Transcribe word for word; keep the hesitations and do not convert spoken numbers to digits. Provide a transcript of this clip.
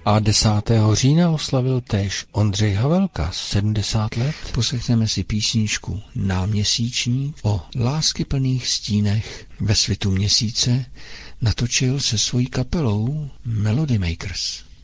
A desátého října oslavil též Ondřej Havelka sedmdesát let. Poslechneme si písničku Náměsíčník o láskyplných stínech ve svitu měsíce natočil se svojí kapelou Melody Makers.